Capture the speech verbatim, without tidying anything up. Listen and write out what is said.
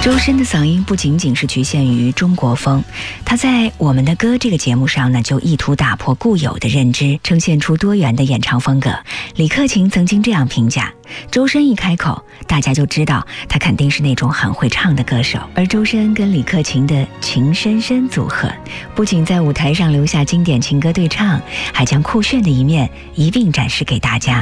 周深的嗓音不仅仅是局限于中国风，他在《我们的歌》这个节目上呢，就意图打破固有的认知，呈现出多元的演唱风格。李克勤曾经这样评价：周深一开口，大家就知道他肯定是那种很会唱的歌手。而周深跟李克勤的情深深组合，不仅在舞台上留下经典情歌对唱，还将酷炫的一面一并展示给大家。